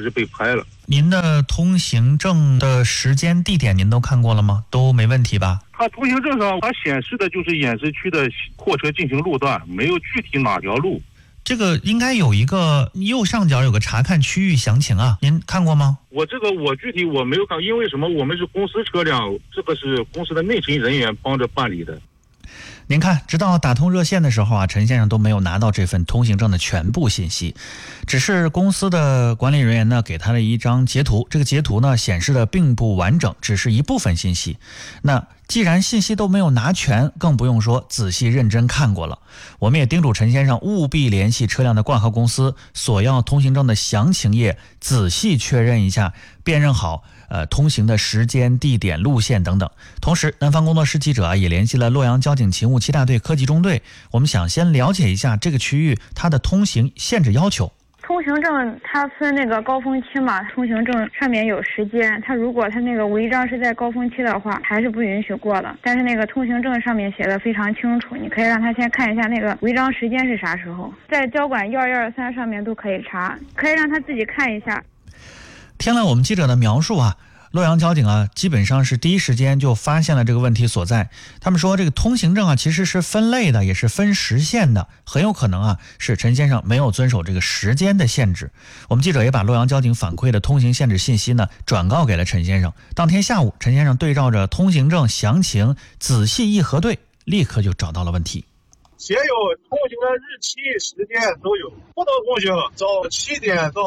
还是被拍了。 您的通行证的时间地点您都看过了吗？都没问题吧？ 它通行证上它显示的就是偃师区的货车进行路段，没有具体哪条路。 这个应该有一个右上角有个查看区域详情啊，您看过吗？ 我具体我没有看，因为什么？我们是公司车辆，这个是公司的内勤人员帮着办理的。 您看，直到打通热线的时候啊，陈先生都没有拿到这份通行证的全部信息，只是公司的管理人员呢给他了一张截图，这个截图呢显示的并不完整，只是一部分信息。那既然信息都没有拿全，更不用说仔细认真看过了。我们也叮嘱陈先生务必联系车辆的挂号公司，索要通行证的详情页，仔细确认一下，辨认好通行的时间、地点、路线等等。同时，南方工作室记者也联系了洛阳交警勤务7大队科级中队，我们想先了解一下这个区域它的通行限制要求。 通行证它分那个高峰期嘛，通行证上面有时间，它如果它那个违章是在高峰期的话，还是不允许过的。但是那个通行证上面写的非常清楚，你可以让他先看一下那个违章时间是啥时候，在交管1123上面都可以查，可以让他自己看一下。 听了我们记者的描述啊，洛阳交警啊，基本上是第一时间就发现了这个问题所在。他们说这个通行证啊，其实是分类的，也是分时限的，很有可能啊是陈先生没有遵守这个时间的限制。我们记者也把洛阳交警反馈的通行限制信息呢转告给了陈先生。当天下午，陈先生对照着通行证详情仔细一核对，立刻就找到了问题。 写有通行的日期、时间都有，不到通行早7点到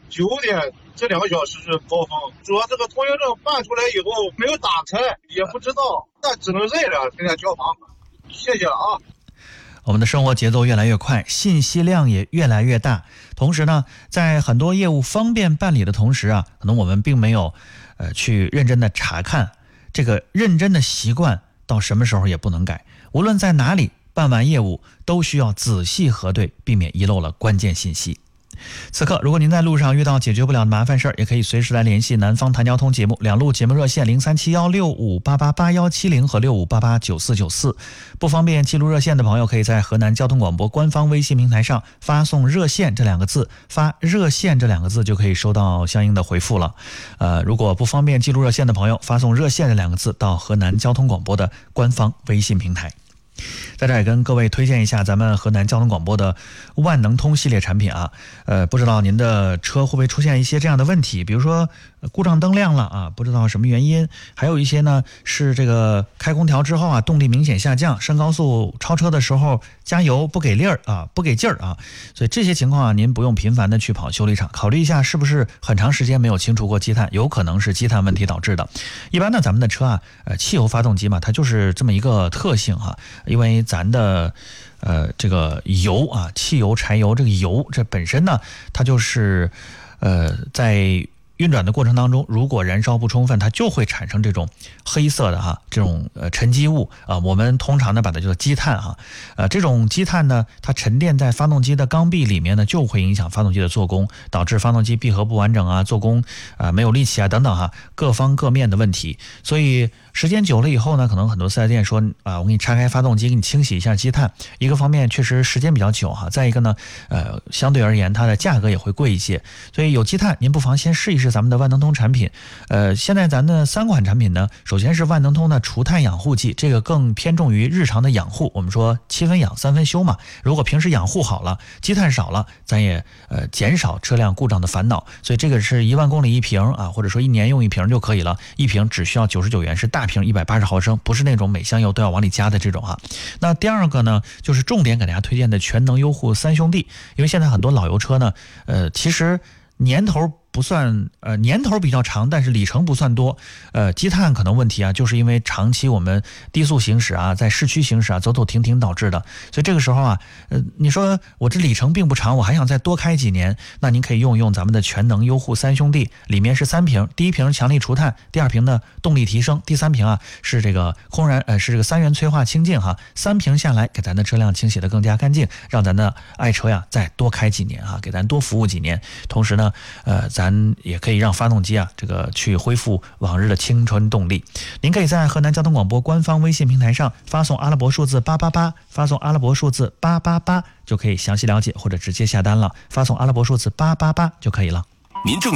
9点这2个小时是高峰。主要这个通行证办出来以后没有打开，也不知道，那只能认了，天天交房。谢谢了啊。 我们的生活节奏越来越快，信息量也越来越大。同时呢，在很多业务方便办理的同时啊，可能我们并没有去认真的查看，这个认真的习惯到什么时候也不能改。无论在哪里办完业务都需要仔细核对，避免遗漏了关键信息。此刻如果您在路上遇到解决不了的麻烦事儿，也可以随时来联系南方谈交通节目两路节目热线037165888170和65889494。不方便记录热线的朋友，可以在河南交通广播官方微信平台上发送热线这2个字，发热线这2个字就可以收到相应的回复了。如果不方便记录热线的朋友，发送热线这2个字到河南交通广播的官方微信平台。在这儿也跟各位推荐一下咱们河南交通广播的万能通系列产品啊，不知道您的车会不会出现一些这样的问题，比如说故障灯亮了啊，不知道什么原因，还有一些呢是这个开空调之后啊动力明显下降，上高速超车的时候加油不给力儿啊，不给劲儿啊，所以这些情况啊您不用频繁的去跑修理厂，考虑一下是不是很长时间没有清除过积碳，有可能是积碳问题导致的。一般呢咱们的车啊汽油发动机嘛，它就是这么一个特性哈，因为咱的这个油啊，汽油、柴油这个油，这本身呢它就是在运转的过程当中，如果燃烧不充分，它就会产生这种黑色的这种沉积物啊，我们通常呢把它叫做积碳哈。这种积碳呢，它沉淀在发动机的缸壁里面呢，就会影响发动机的做工，导致发动机闭合不完整啊，做工没有力气啊等等哈，各方各面的问题。所以时间久了以后呢，可能很多4S店说我给你拆开发动机，给你清洗一下积碳。一个方面确实时间比较久哈，再一个呢，相对而言它的价格也会贵一些。所以有积碳，您不妨先试一试咱们的万能通产品。现在咱的3款产品呢，首先是万能通的除碳养护剂，这个更偏重于日常的养护。我们说7分养3分修嘛，如果平时养护好了，积碳少了，咱也减少车辆故障的烦恼。所以这个是1万公里一瓶啊，或者说1年用1瓶就可以了，一瓶只需要99元，是大瓶180毫升，不是那种每箱油都要往里加的这种啊。那第二个呢，就是重点给大家推荐的全能优护3兄弟，因为现在很多老油车呢，其实年头不算年头比较长，但是里程不算多，积碳可能问题啊，就是因为长期我们低速行驶啊，在市区行驶啊，走走停停导致的。所以这个时候啊，你说我这里程并不长，我还想再多开几年，那您可以用咱们的全能优护3兄弟，里面是3瓶，第1瓶强力除碳，第2瓶呢动力提升，第3瓶啊是这个是这个3元催化清净哈，3瓶下来给咱的车辆清洗得更加干净，让咱的爱车呀再多开几年啊，给咱多服务几年。同时呢，咱也可以让发动机啊这个去恢复往日的青春动力。您可以在河南交通广播官方微信平台上发送阿拉伯数字888，发送阿拉伯数字888就可以详细了解或者直接下单了，发送阿拉伯数字888就可以了。 您正